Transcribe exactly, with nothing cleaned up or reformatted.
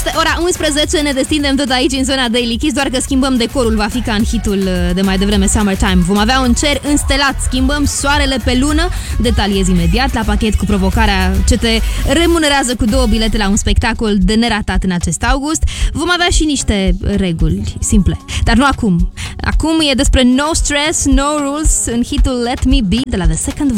Este ora unsprezece, ne destindem tot aici în zona Daily Kiss, doar că schimbăm decorul, va fi ca în hitul de mai devreme Summertime. Vom avea un cer înstelat, schimbăm soarele pe lună, detaliez imediat la pachet cu provocarea ce te remunerează cu două bilete la un spectacol de neratat în acest august. Vom avea și niște reguli simple, dar nu acum. Acum e despre No Stress, No Rules în hitul Let Me Be de la The Second